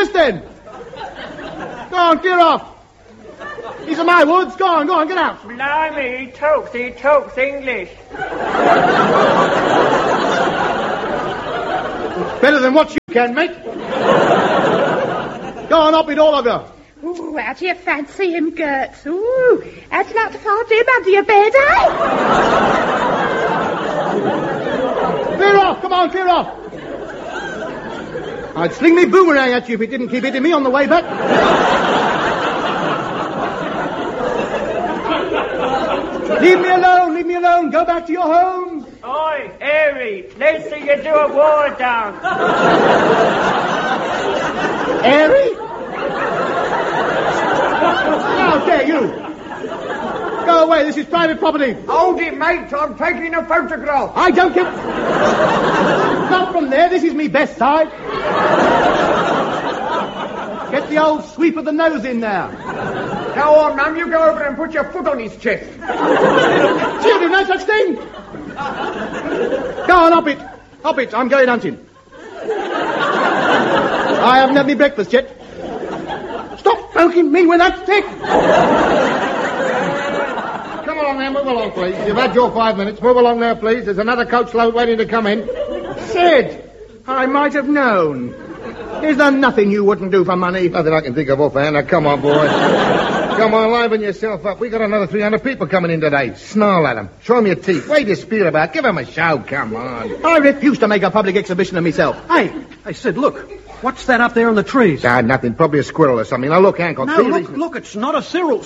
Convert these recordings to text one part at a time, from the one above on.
this then. Go on, clear off. These are my woods. Go on, get out. Blimey, he talks English. Better than what you can, mate. Go on, up it, all of you. Ooh, how do you fancy him, Gertz? Ooh, how'd you like to find him under your bed, eh? Clear off, come on, clear off. I'd sling me boomerang at you if it didn't keep hitting me on the way back. Leave me alone, go back to your homes. Oi, Airy, let's see you do a war dance. Airy? How dare you? Go away, this is private property. Hold it, mate, I'm taking a photograph. I don't give... Not from there, this is me best side. Get the old sweep of the nose in there. Go on, mum, you go over and put your foot on his chest. Children, no such thing. Go on, up it, I'm going hunting. I haven't had my breakfast yet. Stop poking me with that stick. Come along there, move along, please. You've had your 5 minutes. Move along there, please. There's another coach load waiting to come in. Sid, I might have known. Is there nothing you wouldn't do for money? Nothing I can think of offhand. Now, come on, boy. Come on, liven yourself up. We got another 300 people coming in today. Snarl at them. Show them your teeth. Wave your spear about. Give them a show. Come on. I refuse to make a public exhibition of myself. Hey, Sid, look. What's that up there in the trees? Nothing. Probably a squirrel or something. Now, look, Hank, I'll see these... Look, it's not a Cyril.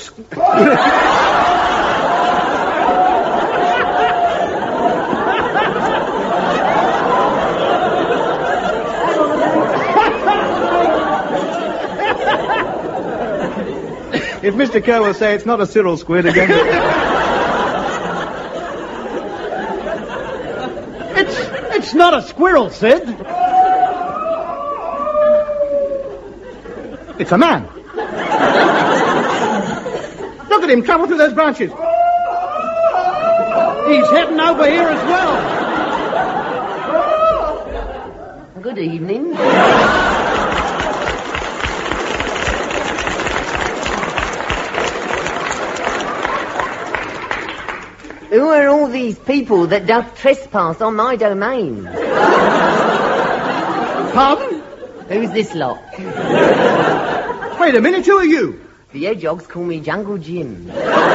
If Mr. Kerr will say it's not a Cyril squid again... It's not a squirrel, Sid. It's a man. Look at him travel through those branches. He's heading over here as well. Good evening. Who are all these people that doth trespass on my domain? Pardon? Who's this lot? Wait a minute, who are you? The hedgehogs call me Jungle Jim.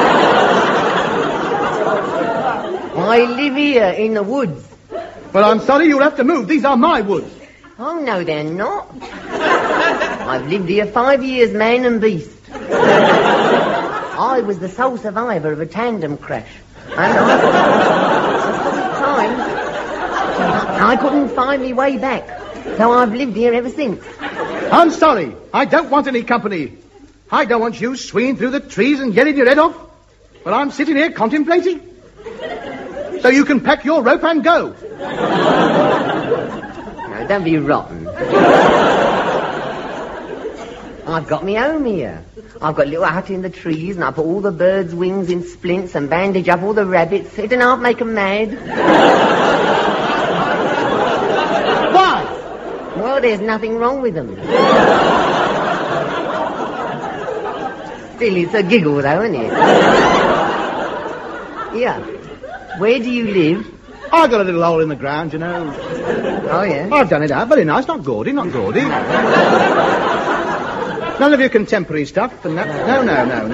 I live here in the woods. Well, I'm sorry, you'll have to move. These are my woods. Oh, no, they're not. I've lived here 5 years, man and beast. I was the sole survivor of a tandem crash. And I couldn't find my way back. So I've lived here ever since. I'm sorry. I don't want any company. I don't want you swinging through the trees and getting your head off. But I'm sitting here contemplating. So you can pack your rope and go. No, don't be rotten. I've got me home here. I've got a little hut in the trees, and I put all the birds' wings in splints and bandage up all the rabbits. It and I'll make them mad. Why? Well, there's nothing wrong with them. Still, it's a giggle, though, isn't it? Yeah. Where do you live? I got a little hole in the ground, you know. Oh, yeah? I've done it out. Very nice. Not gaudy, not gaudy. None of your contemporary stuff and that. No.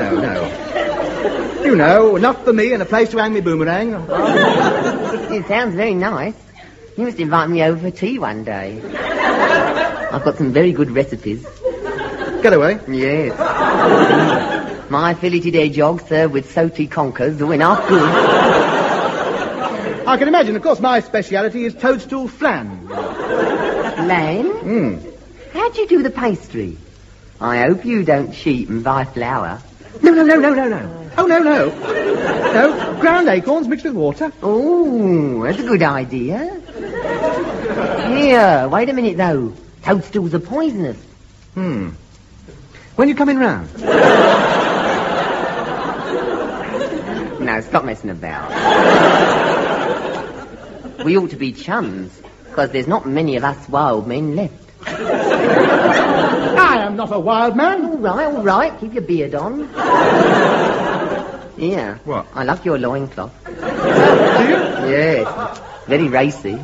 You know, enough for me and a place to hang me boomerang. It sounds very nice. You must invite me over for tea one day. I've got some very good recipes. Get away. Yes. My filleted hedgehog served with salty conkers, doing half good. I can imagine. Of course, my speciality is toadstool flan. Flan? How'd you do the pastry? I hope you don't cheat and buy flour. No. Oh, no. No, ground acorns mixed with water. Oh, that's a good idea. Here, wait a minute, though. Toadstools are poisonous. When you coming round? No, stop messing about. We ought to be chums, because there's not many of us wild men left. not a wild man. All right. Keep your beard on. Yeah. What? I like your loincloth. Do you? Yes. Very racy.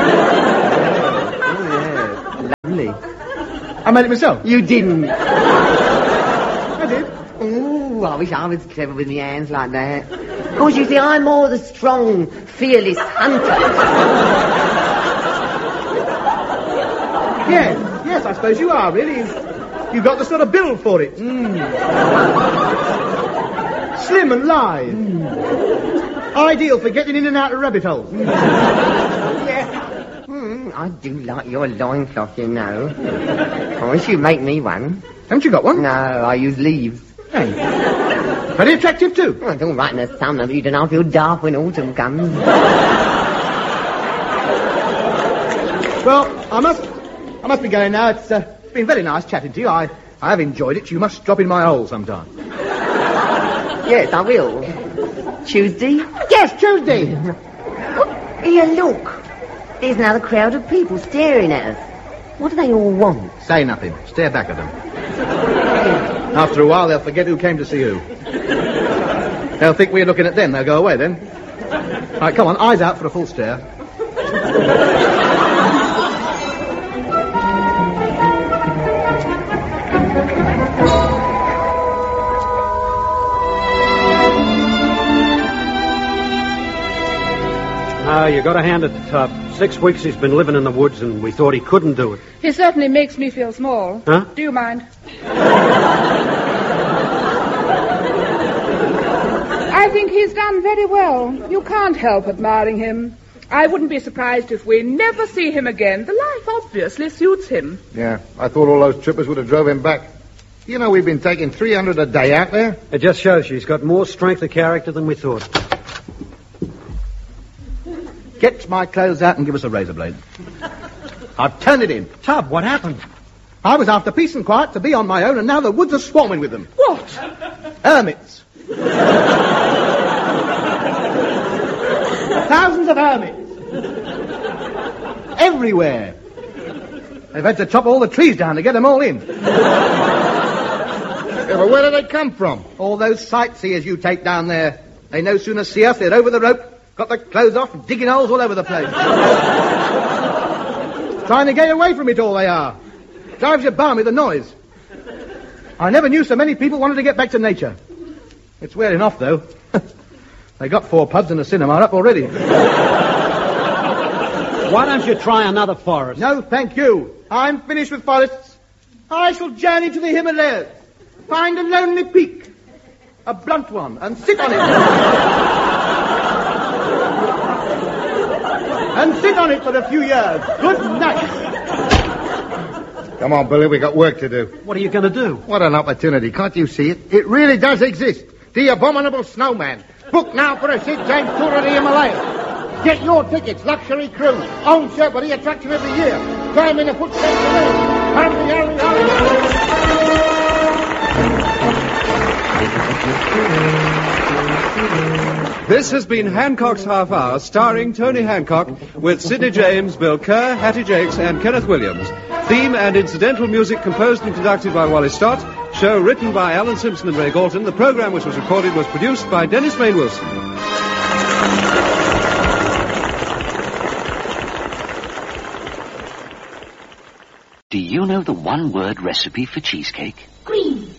Lovely. I made it myself. You didn't. I did. Ooh, I wish I was clever with my hands like that. Of course, you see, I'm more the strong, fearless hunter. Yes, I suppose you are, really. You've got the sort of build for it. Slim and lithe. Ideal for getting in and out of rabbit holes. I do like your loincloth, you know. I wish you'd make me one. Haven't you got one? No, I use leaves. Hey. Very attractive, too. Oh, it's all right in the summer, but you don't know, I feel dark when autumn comes. Well, I must be going now. It's been very nice chatting to you. I have enjoyed it. You must drop in my hole sometime. Yes, I will. Tuesday? Yes, Tuesday. Here, look. There's another crowd of people staring at us. What do they all want? Say nothing. Stare back at them. After a while, they'll forget who came to see who. They'll think we're looking at them. They'll go away then. All right, come on. Eyes out for a full stare. You got to hand it to Tub. 6 weeks he's been living in the woods, and we thought he couldn't do it. He certainly makes me feel small. Huh? Do you mind? I think he's done very well. You can't help admiring him. I wouldn't be surprised if we never see him again. The life obviously suits him. Yeah, I thought all those trippers would have drove him back. You know, we've been taking 300 a day out there. It just shows you he's got more strength of character than we thought. Get my clothes out and give us a razor blade. I've turned it in. Tub, what happened? I was after peace and quiet to be on my own, and now the woods are swarming with them. What? Hermits. Thousands of hermits. Everywhere. They've had to chop all the trees down to get them all in. Yeah, but where do they come from? All those sightseers you take down there. They no sooner see us, they're over the rope, got their clothes off, digging holes all over the place. Trying to get away from it all, they are. Drives you balmy, the noise. I never knew so many people wanted to get back to nature. It's wearing off, though. They got 4 pubs and a cinema up already. Why don't you try another forest? No, thank you. I'm finished with forests. I shall journey to the Himalayas. Find a lonely peak. A blunt one, and sit on it. And sit on it for a few years. Good night. Come on, Billy, we got work to do. What are you going to do? What an opportunity. Can't you see it? It really does exist. The Abominable Snowman. Book now for a Sid James tour of the Himalayas. Get your tickets, luxury cruise, own Sherpa, attraction of the year. Climb in the footsteps of it. Hurry, hurry, hurry. This has been Hancock's Half Hour, starring Tony Hancock, with Sidney James, Bill Kerr, Hattie Jakes, and Kenneth Williams. Theme and incidental music composed and conducted by Wally Stott. Show written by Alan Simpson and Ray Galton. The program which was recorded was produced by Dennis Wayne Wilson. Do you know the one-word recipe for cheesecake? Green.